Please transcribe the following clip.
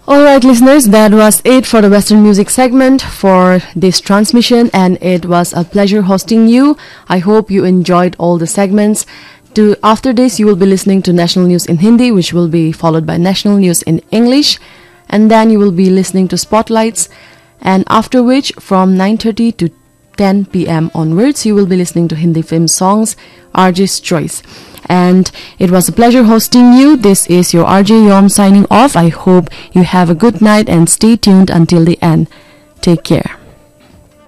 Alright, listeners, that was it for the Western music segment for this transmission, and it was a pleasure hosting you. I hope you enjoyed all the segments. After this, you will be listening to national news in Hindi, which will be followed by national news in English, and then you will be listening to Spotlights, and after which, from 9:30 to 10 p.m. onwards, you will be listening to Hindi film songs, RJ's Choice. And it was a pleasure hosting you. This is your RJ Yom signing off. I hope you have a good night and stay tuned until the end. Take care.